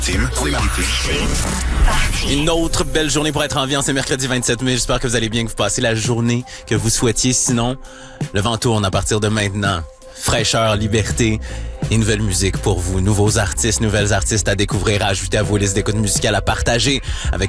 Une autre belle journée pour être en vie en ce mercredi 27 mai. J'espère que vous allez bien, que vous passez la journée que vous souhaitiez. Sinon, le vent tourne à partir de maintenant. Fraîcheur, liberté et nouvelle musique pour vous. Nouveaux artistes, nouvelles artistes à découvrir, à ajouter à vos listes d'écoute musicales, à partager avec